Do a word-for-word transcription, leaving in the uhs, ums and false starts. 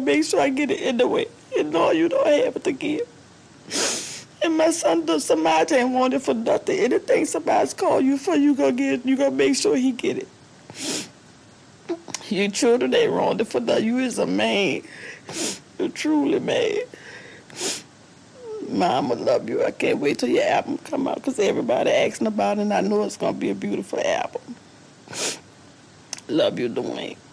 make sure I get it in the way. And no, you don't have it to give. And my son, the Samaj ain't want it for nothing. Anything somebody's call you for, you gonna get it. You gonna make sure he get it. Your children ain't wrong for nothing. You is a man. You're truly man. Mama love you. I can't wait till your album come out because everybody asking about it, and I know it's gonna be a beautiful album. Love you, Dwayne.